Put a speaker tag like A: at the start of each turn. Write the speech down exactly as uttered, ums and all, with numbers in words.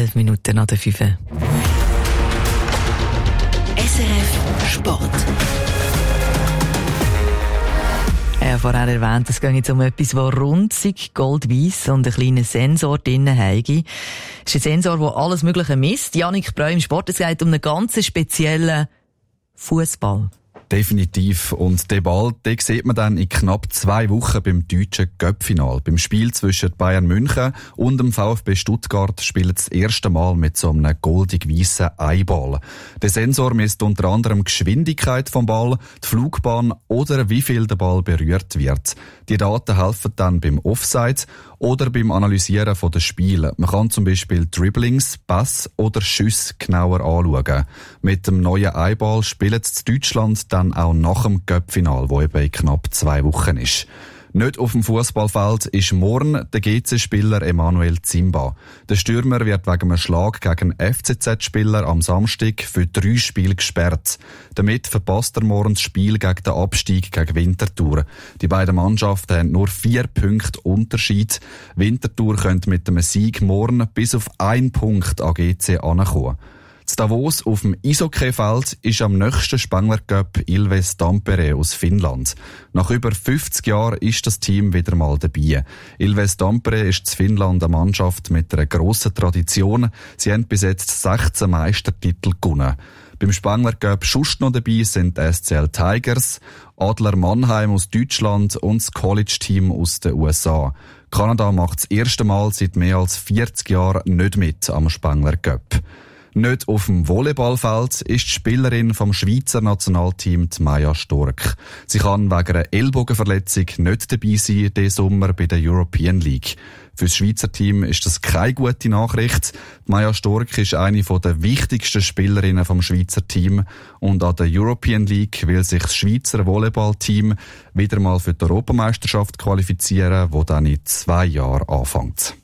A: elf Minuten nach der fünf. S
B: R F Sport.
A: Ja, vorher erwähnt, es geht jetzt um etwas, das runzig, goldweiss und einen kleinen Sensor drinnen hat. Das ist ein Sensor, der alles Mögliche misst. Jannik Breu im Sport, es geht um einen ganz speziellen Fußball.
C: Definitiv. Und den Ball, den sieht man dann in knapp zwei Wochen beim deutschen Cup-Final. Beim Spiel zwischen Bayern München und dem VfB Stuttgart spielt das erste Mal mit so einem goldig-weissen Eiball. Der Sensor misst unter anderem die Geschwindigkeit vom Ball, die Flugbahn oder wie viel der Ball berührt wird. Die Daten helfen dann beim Offside oder beim Analysieren der Spiele. Man kann zum Beispiel Dribblings, Pass oder Schüsse genauer anschauen. Mit dem neuen Eiball spielt es Deutschland dann auch nach dem Cup-Final, wo eben in knapp zwei Wochen ist. Nicht auf dem Fußballfeld ist morgen der G C-Spieler Emanuel Zimba. Der Stürmer wird wegen einem Schlag gegen F C Z-Spieler am Samstag für drei Spiele gesperrt. Damit verpasst er morgen das Spiel gegen den Abstieg gegen Winterthur. Die beiden Mannschaften haben nur vier Punkte Unterschied. Winterthur könnte mit einem Sieg morgen bis auf einen Punkt an G C ankommen. In Davos auf dem Eishockeyfeld ist am nächsten Spengler Cup Ilves Tampere aus Finnland. Nach über fünfzig Jahren ist das Team wieder mal dabei. Ilves Tampere ist in Finnland eine Mannschaft mit einer grossen Tradition. Sie haben bis jetzt sechzehn Meistertitel gewonnen. Beim Spengler Cup sonst noch dabei sind die S C L Tigers, Adler Mannheim aus Deutschland und das College-Team aus den U S A. Kanada macht das erste Mal seit mehr als vierzig Jahren nicht mit am Spengler Cup. Nicht auf dem Volleyballfeld ist die Spielerin vom Schweizer Nationalteam die Maja Stork. Sie kann wegen einer Ellbogenverletzung nicht dabei sein diesen Sommer bei der European League. Für das Schweizer Team ist das keine gute Nachricht. Die Maja Stork ist eine der wichtigsten Spielerinnen vom Schweizer Team und an der European League will sich das Schweizer Volleyballteam wieder mal für die Europameisterschaft qualifizieren, die dann in zwei Jahren anfängt.